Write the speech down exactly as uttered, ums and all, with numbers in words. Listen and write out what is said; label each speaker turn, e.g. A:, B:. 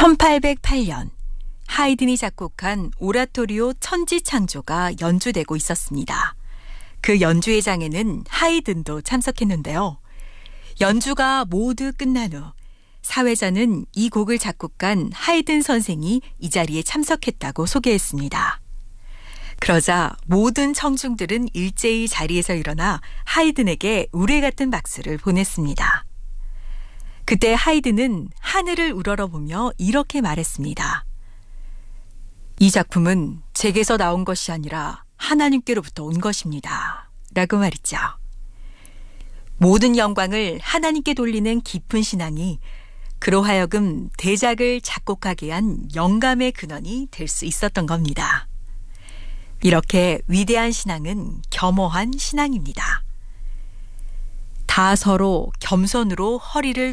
A: 천팔백팔 년 하이든이 작곡한 오라토리오 천지창조가 연주되고 있었습니다. 그 연주회장에는 하이든도 참석했는데요. 연주가 모두 끝난 후 사회자는 이 곡을 작곡한 하이든 선생이 이 자리에 참석했다고 소개했습니다. 그러자 모든 청중들은 일제히 자리에서 일어나 하이든에게 우레 같은 박수를 보냈습니다. 그때 하이든은 하늘을 우러러보며 이렇게 말했습니다. 이 작품은 제게서 나온 것이 아니라 하나님께로부터 온 것입니다. 라고 말했죠. 모든 영광을 하나님께 돌리는 깊은 신앙이 그로 하여금 대작을 작곡하게 한 영감의 근원이 될 수 있었던 겁니다. 이렇게 위대한 신앙은 겸허한 신앙입니다. 다 서로 겸손으로 허리를